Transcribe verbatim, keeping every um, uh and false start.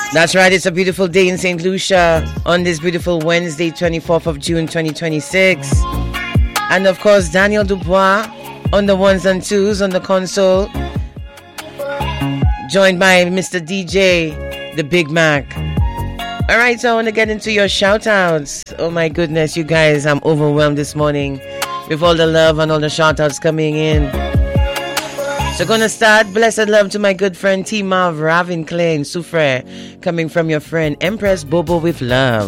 That's right, it's a beautiful day in Saint Lucia on this beautiful Wednesday, twenty-fourth of June, twenty twenty-six. And of course, Daniel Dubois on the ones and twos on the console, joined by Mister D J, the Big Mac. All right, so I want to get into your shout-outs. Oh my goodness, you guys, I'm overwhelmed this morning with all the love and all the shout-outs coming in. So gonna start, blessed love to my good friend T Mav Ravin Clay in Soufre, coming from your friend Empress Bobo with love.